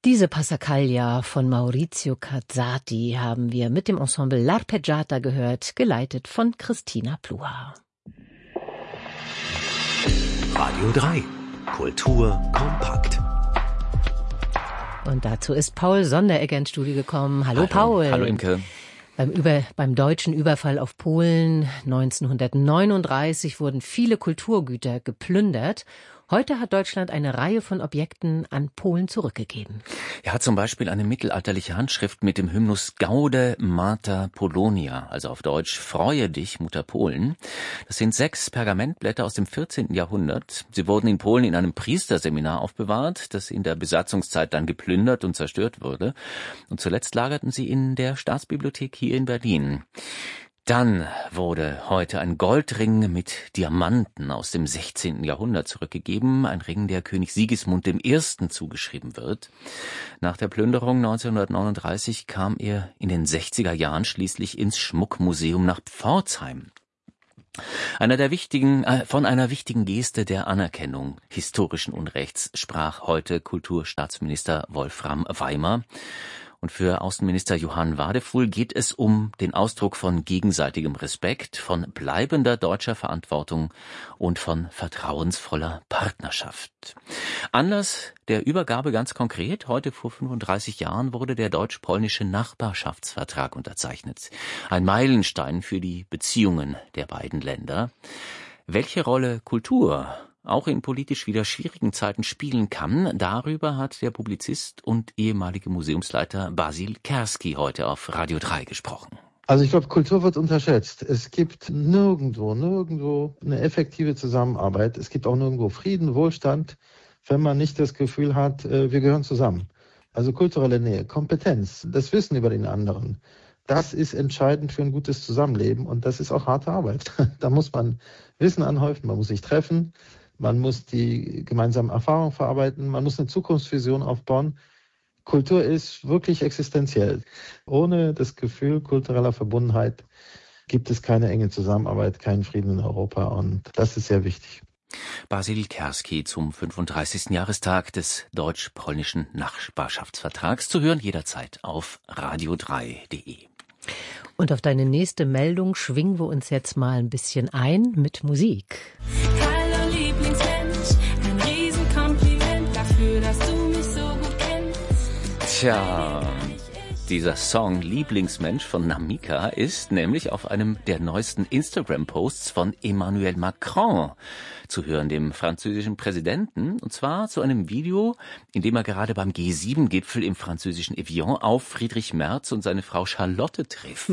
Diese Passacaglia von Maurizio Cazzati haben wir mit dem Ensemble L'Arpeggiata gehört, geleitet von Christina Pluhar. Radio 3. Kultur kompakt. Und dazu ist Paul Sonderegger ins Studio gekommen. Hallo Paul. Hallo Imke. Beim deutschen Überfall auf Polen 1939 wurden viele Kulturgüter geplündert. Heute hat Deutschland eine Reihe von Objekten an Polen zurückgegeben. Ja, zum Beispiel eine mittelalterliche Handschrift mit dem Hymnus Gaude Mater Polonia, also auf Deutsch Freue dich, Mutter Polen. Das sind 6 Pergamentblätter aus dem 14. Jahrhundert. Sie wurden in Polen in einem Priesterseminar aufbewahrt, das in der Besatzungszeit dann geplündert und zerstört wurde. Und zuletzt lagerten sie in der Staatsbibliothek hier in Berlin. Dann wurde heute ein Goldring mit Diamanten aus dem 16. Jahrhundert zurückgegeben, ein Ring, der König Sigismund I. zugeschrieben wird. Nach der Plünderung 1939 kam er in den 60er Jahren schließlich ins Schmuckmuseum nach Pforzheim. Von einer wichtigen Geste der Anerkennung historischen Unrechts sprach heute Kulturstaatsminister Wolfram Weimer. Und für Außenminister Johann Wadefuhl geht es um den Ausdruck von gegenseitigem Respekt, von bleibender deutscher Verantwortung und von vertrauensvoller Partnerschaft. Anlass der Übergabe ganz konkret: Heute vor 35 Jahren wurde der deutsch-polnische Nachbarschaftsvertrag unterzeichnet. Ein Meilenstein für die Beziehungen der beiden Länder. Welche Rolle Kultur auch in politisch wieder schwierigen Zeiten spielen kann, darüber hat der Publizist und ehemalige Museumsleiter Basil Kerski heute auf Radio 3 gesprochen. Also ich glaube, Kultur wird unterschätzt. Es gibt nirgendwo eine effektive Zusammenarbeit. Es gibt auch nirgendwo Frieden, Wohlstand, wenn man nicht das Gefühl hat, wir gehören zusammen. Also kulturelle Nähe, Kompetenz, das Wissen über den anderen. Das ist entscheidend für ein gutes Zusammenleben und das ist auch harte Arbeit. Da muss man Wissen anhäufen, man muss sich treffen. Man muss die gemeinsamen Erfahrungen verarbeiten, man muss eine Zukunftsvision aufbauen. Kultur ist wirklich existenziell. Ohne das Gefühl kultureller Verbundenheit gibt es keine enge Zusammenarbeit, keinen Frieden in Europa und das ist sehr wichtig. Basil Kerski zum 35. Jahrestag des deutsch-polnischen Nachbarschaftsvertrags, zu hören jederzeit auf radio3.de. Und auf deine nächste Meldung schwingen wir uns jetzt mal ein bisschen ein mit Musik. Ein Riesenkompliment dafür, dass du mich so gut kennst. Tja, dieser Song Lieblingsmensch von Namika ist nämlich auf einem der neuesten Instagram-Posts von Emmanuel Macron zu hören, dem französischen Präsidenten, und zwar zu einem Video, in dem er gerade beim G7-Gipfel im französischen Evian auf Friedrich Merz und seine Frau Charlotte trifft.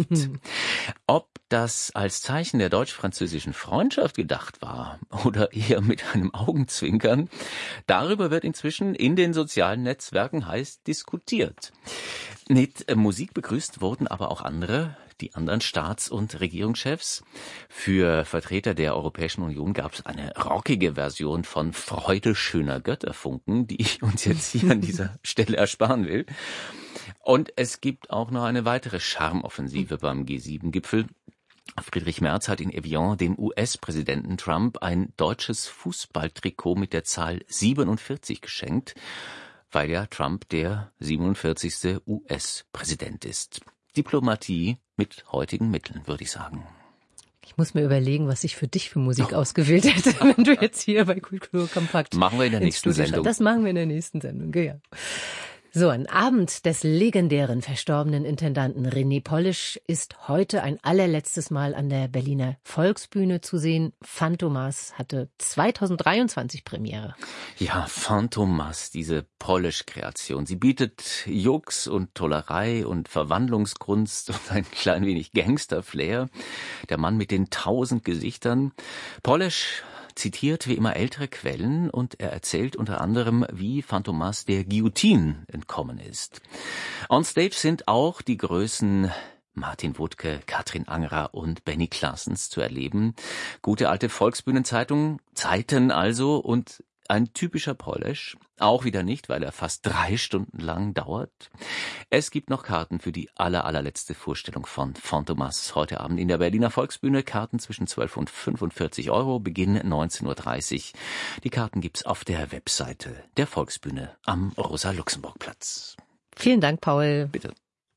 Ob das als Zeichen der deutsch-französischen Freundschaft gedacht war oder eher mit einem Augenzwinkern, darüber wird inzwischen in den sozialen Netzwerken heiß diskutiert. Mit Musik begrüßt wurden aber auch die anderen Staats- und Regierungschefs. Für Vertreter der Europäischen Union gab es eine rockige Version von Freude schöner Götterfunken, die ich uns jetzt hier an dieser Stelle ersparen will. Und es gibt auch noch eine weitere Charmoffensive beim G7-Gipfel. Friedrich Merz hat in Evian dem US-Präsidenten Trump ein deutsches Fußballtrikot mit der Zahl 47 geschenkt, weil ja Trump der 47. US-Präsident ist. Diplomatie mit heutigen Mitteln, würde ich sagen. Ich muss mir überlegen, was ich für dich für Musik ausgewählt hätte, wenn du jetzt hier bei Kultur kompakt machen wir in der nächsten Sendung. Das machen wir in der nächsten Sendung, ja. So, ein Abend des legendären verstorbenen Intendanten René Polish ist heute ein allerletztes Mal an der Berliner Volksbühne zu sehen. Phantomas hatte 2023 Premiere. Ja, Phantomas, diese Polish-Kreation. Sie bietet Jux und Tollerei und Verwandlungskunst und ein klein wenig Gangster-Flair. Der Mann mit den 1000 Gesichtern. Polish zitiert wie immer ältere Quellen und er erzählt unter anderem, wie Phantomas der Guillotine entkommen ist. On Stage sind auch die Größen Martin Wuttke, Katrin Angerer und Benny Claessens zu erleben. Gute alte Volksbühnenzeiten also, und Ein typischer Polish, auch wieder nicht, weil er fast 3 Stunden lang dauert. Es gibt noch Karten für die allerletzte Vorstellung von Fantomas heute Abend in der Berliner Volksbühne. Karten zwischen 12 und 45 €, Beginn 19.30 Uhr. Die Karten gibt's auf der Webseite der Volksbühne am Rosa-Luxemburg-Platz. Vielen Dank, Paul. Bitte.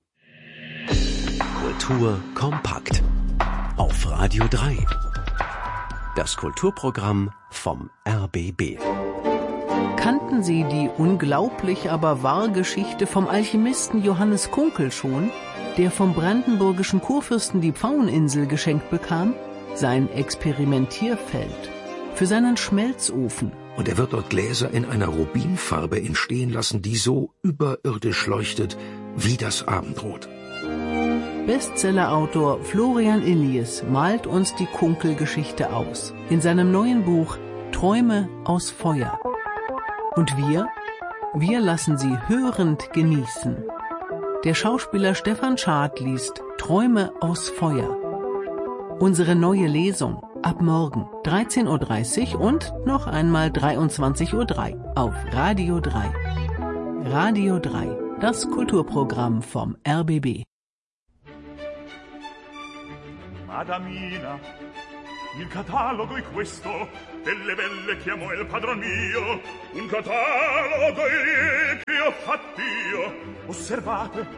Kultur kompakt auf Radio 3. Das Kulturprogramm vom RBB. Kannten Sie die unglaublich aber wahre Geschichte vom Alchemisten Johannes Kunkel schon, der vom brandenburgischen Kurfürsten die Pfaueninsel geschenkt bekam? Sein Experimentierfeld für seinen Schmelzofen. Und er wird dort Gläser in einer Rubinfarbe entstehen lassen, die so überirdisch leuchtet wie das Abendrot. Bestsellerautor Florian Illies malt uns die Kunkel-Geschichte aus in seinem neuen Buch Träume aus Feuer. Und wir lassen sie hörend genießen. Der Schauspieler Stefan Schad liest Träume aus Feuer. Unsere neue Lesung ab morgen 13.30 Uhr und noch einmal 23.03 Uhr auf Radio 3. Radio 3, das Kulturprogramm vom RBB. Madamina, il catalogo è questo, delle belle chiamò il padron mio, un catalogo che ho fatto io. Osservate